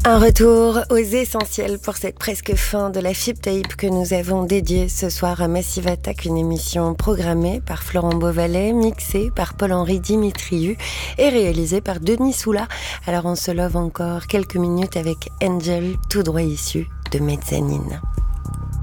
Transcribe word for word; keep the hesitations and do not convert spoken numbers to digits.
Un retour aux essentiels pour cette presque fin de la F I B Tape que nous avons dédiée ce soir à Massive Attack, une émission programmée par Florent Beauvalet, mixée par Paul-Henri Dimitriou et réalisée par Denis Soula. Alors on se love encore quelques minutes avec Angel, tout droit issu de Mezzanine.